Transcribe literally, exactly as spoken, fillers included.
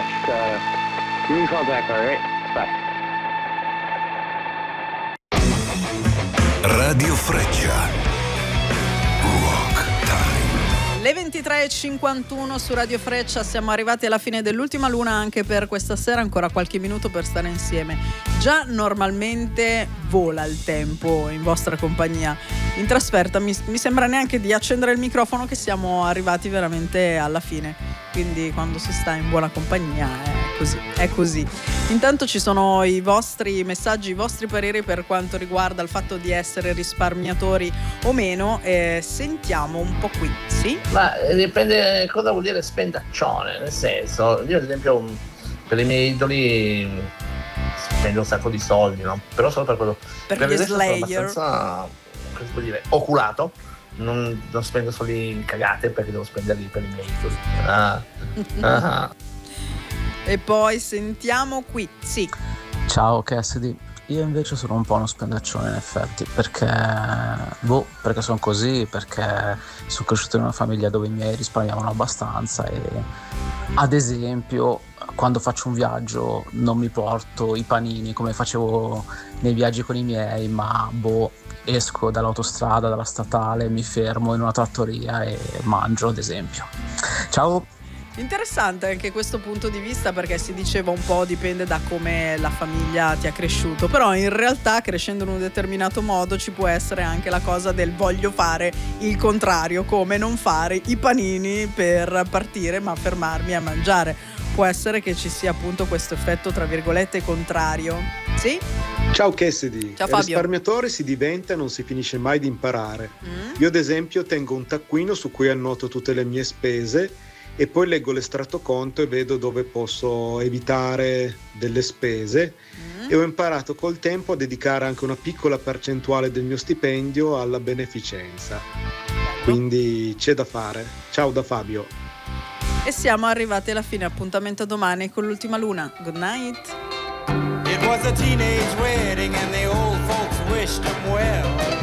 much. Uh, give me a call back, all right? Bye. Radio Freccia. Rock Time. Le ventitré e cinquantuno su Radio Freccia, siamo arrivati alla fine dell'ultima luna anche per questa sera, ancora qualche minuto per stare insieme. Già normalmente vola il tempo in vostra compagnia. In trasferta mi, mi sembra neanche di accendere il microfono che siamo arrivati veramente alla fine. Quindi quando si sta in buona compagnia è così, è così. Intanto ci sono i vostri messaggi, i vostri pareri per quanto riguarda il fatto di essere risparmiatori o meno. Eh, sentiamo un po' qui, sì? Ma dipende cosa vuol dire spendaccione, nel senso, io ad esempio per i miei idoli spendo un sacco di soldi, no? Però solo per quello. Per, per gli adesso sono Slayer. abbastanza, cosa vuol dire, oculato. Non, non spendo soldi in cagate perché devo spenderli per i miei idoli. Ah. Ah. E poi sentiamo qui, sì. Ciao Cassidy, io invece sono un po' uno spendaccione in effetti, perché boh, perché sono così, perché sono cresciuto in una famiglia dove i miei risparmiavano abbastanza e ad esempio quando faccio un viaggio non mi porto i panini come facevo nei viaggi con i miei, ma boh, esco dall'autostrada, dalla statale, mi fermo in una trattoria e mangio ad esempio. Ciao! Interessante anche questo punto di vista, perché si diceva un po' dipende da come la famiglia ti ha cresciuto, però in realtà crescendo in un determinato modo ci può essere anche la cosa del voglio fare il contrario, come non fare i panini per partire ma fermarmi a mangiare. Può essere che ci sia appunto questo effetto tra virgolette contrario. Sì? Ciao Cassidy. Ciao Fabio. Risparmiatore si diventa e non si finisce mai di imparare. Mm? Io ad esempio tengo un taccuino su cui annoto tutte le mie spese e poi leggo l'estratto conto e vedo dove posso evitare delle spese Mm? e ho imparato col tempo a dedicare anche una piccola percentuale del mio stipendio alla beneficenza. Quindi c'è da fare. Ciao da Fabio. E siamo arrivati alla fine, appuntamento a domani con l'ultima luna. Good night. It was a teenage wedding and the old folks wished them well.